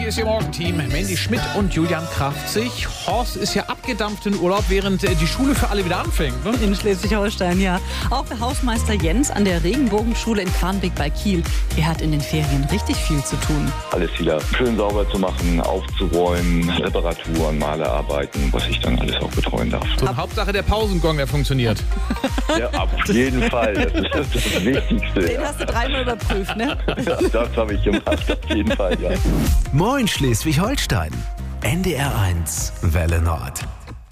hier ist Ihr Morgenteam. Mandy Schmidt und Julian Kraftzig. Horst ist ja abgedampft in Urlaub, während die Schule für alle wieder anfängt. Ne? In Schleswig-Holstein, ja. Auch der Hausmeister Jens an der Regenbogenschule in Quarnbeck bei Kiel. Er hat in den Ferien richtig viel zu tun. Alles wieder schön sauber zu machen, aufzuräumen, Reparaturen, Malerarbeiten, was ich dann alles auch betreuen darf. Und Hauptsache der Pausengong, der funktioniert. Ja, auf jeden Fall. Das ist das Wichtigste. Den hast du dreimal überprüft, ne? Ja, das habe ich gemacht, auf jeden Fall, ja. Moin Schleswig-Holstein. NDR 1 Welle Nord.